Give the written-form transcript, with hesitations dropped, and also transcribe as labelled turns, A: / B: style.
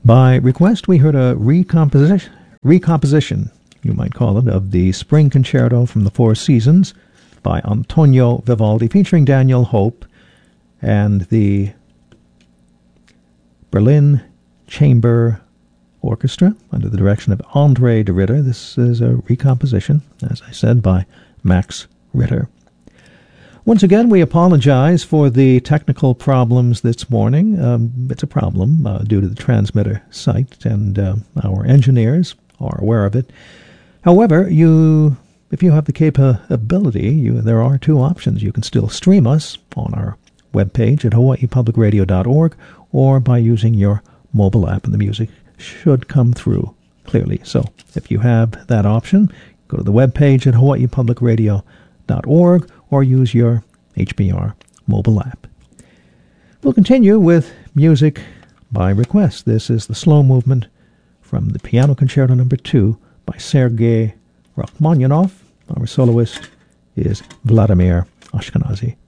A: By request, we heard a recomposition, you might call it, of the Spring Concerto from the Four Seasons by Antonio Vivaldi, featuring Daniel Hope and the Berlin Chamber Orchestra under the direction of André de Ritter. This is a recomposition, as I said, by Max Ritter. Once again, we apologize for the technical problems this morning. It's a problem due to the transmitter site, and our engineers are aware of it. However, if you have the capability, there are two options. You can still stream us on our webpage at hawaiipublicradio.org or by using your mobile app, and the music should come through clearly. So if you have that option, go to the webpage at hawaiipublicradio.org or use your HPR mobile app. We'll continue with music by request. This is the slow movement from the Piano Concerto No. 2 by Sergei Rachmaninoff. Our soloist is Vladimir Ashkenazy.